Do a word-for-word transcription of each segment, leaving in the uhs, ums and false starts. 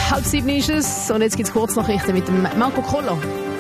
Halb sieben ist es und jetzt gibt es Kurznachrichten mit dem Marco Koller.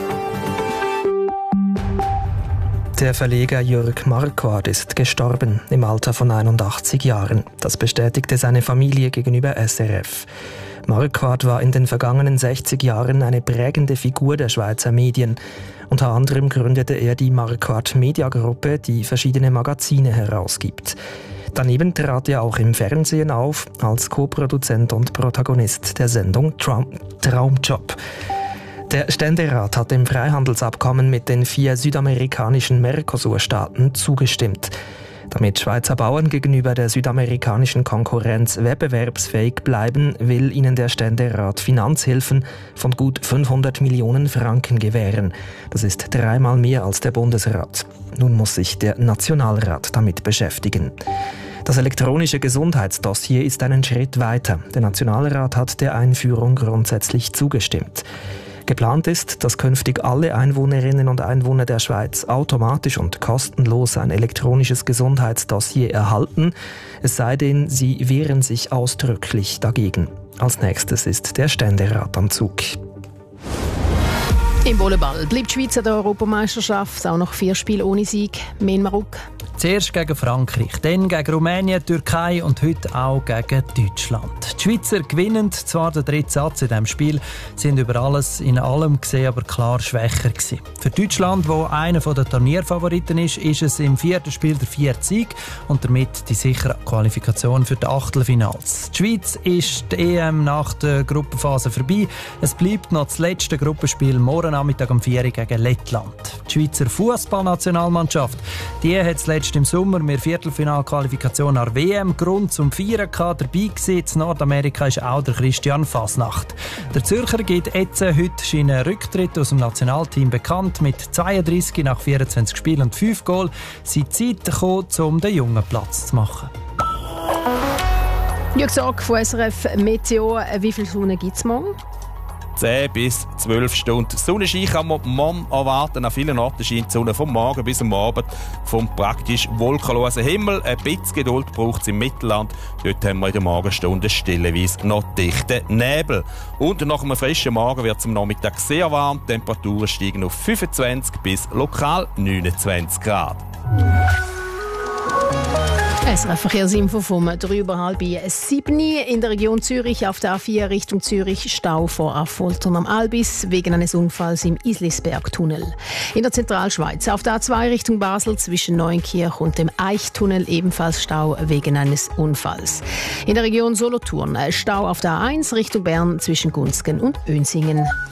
Der Verleger Jörg Marquardt ist gestorben im Alter von einundachtzig Jahren. Das bestätigte seine Familie gegenüber S R F. Marquardt war in den vergangenen sechzig Jahren eine prägende Figur der Schweizer Medien. Unter anderem gründete er die Marquardt Media Gruppe, die verschiedene Magazine herausgibt. Daneben trat er auch im Fernsehen auf, als Co-Produzent und Protagonist der Sendung Traum- Traumjob. Der Ständerat hat dem Freihandelsabkommen mit den vier südamerikanischen Mercosur-Staaten zugestimmt. Damit Schweizer Bauern gegenüber der südamerikanischen Konkurrenz wettbewerbsfähig bleiben, will ihnen der Ständerat Finanzhilfen von gut fünfhundert Millionen Franken gewähren. Das ist dreimal mehr als der Bundesrat. Nun muss sich der Nationalrat damit beschäftigen. Das elektronische Gesundheitsdossier ist einen Schritt weiter. Der Nationalrat hat der Einführung grundsätzlich zugestimmt. Geplant ist, dass künftig alle Einwohnerinnen und Einwohner der Schweiz automatisch und kostenlos ein elektronisches Gesundheitsdossier erhalten, es sei denn, sie wehren sich ausdrücklich dagegen. Als nächstes ist der Ständerat am Zug. Im Volleyball bleibt die Schweiz an der Europameisterschaft auch noch vier Spiele ohne Sieg. Mehr in Marokko. Zuerst gegen Frankreich, dann gegen Rumänien, Türkei und heute auch gegen Deutschland. Die Schweizer gewinnen zwar den dritten Satz in diesem Spiel, sind über alles in allem gesehen aber klar schwächer gewesen. Für Deutschland, wo einer der Turnierfavoriten ist, ist es im vierten Spiel der vierte Sieg und damit die sichere Qualifikation für die Achtelfinals. Die Schweiz ist die E M nach der Gruppenphase vorbei. Es bleibt noch das letzte Gruppenspiel morgen Nachmittag um vier Uhr gegen Lettland. Die Schweizer Fußballnationalmannschaft, die hat das letzte im Sommer mit Viertelfinalqualifikation an der W M Grund zum Feiern gehabt. Dabei gewesen. In Nordamerika ist auch der Christian Fasnacht. Der Zürcher gibt jetzt heute seinen Rücktritt aus dem Nationalteam bekannt. Mit zweiunddreissig nach vierundzwanzig Spielen und fünf Goal sind Zeit gekommen, um den jungen Platz zu machen. Jürg Sorg von S R F Meteo. Wie viel Sonne gibt es morgen? zehn bis zwölf Stunden. Sonnenschein kann man morgen erwarten. An vielen Orten scheint die Sonne vom Morgen bis am Abend vom praktisch wolkenlosen Himmel. Ein bisschen Geduld braucht es im Mittelland. Dort haben wir in der Morgenstunde stellenweise noch dichten Nebel. Und nach einem frischen Morgen wird es am Nachmittag sehr warm. Die Temperaturen steigen auf fünfundzwanzig bis lokal neunundzwanzig Grad. Es ist ein Verkehrsinfo vom drüber halb sieben in der Region Zürich auf der A vier Richtung Zürich Stau vor Affoltern am Albis wegen eines Unfalls im Islisbergtunnel. In der Zentralschweiz auf der A zwei Richtung Basel zwischen Neunkirch und dem Eichtunnel ebenfalls Stau wegen eines Unfalls. In der Region Solothurn Stau auf der A eins Richtung Bern zwischen Gunzgen und Önsingen.